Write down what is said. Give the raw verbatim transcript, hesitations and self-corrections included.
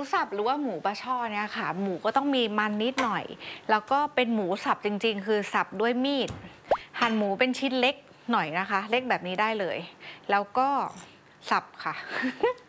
สับหรือว่าหมูปลาช่อเนี่ยค่ะหมูก็ต้องมีมันนิดหน่อยแล้วก็เป็นหมูสับจริงๆคือสับด้วยมีดหั่นหมูเป็นชิ้นเล็กหน่อยนะคะเล็กแบบนี้ได้เลยแล้วก็สับค่ะ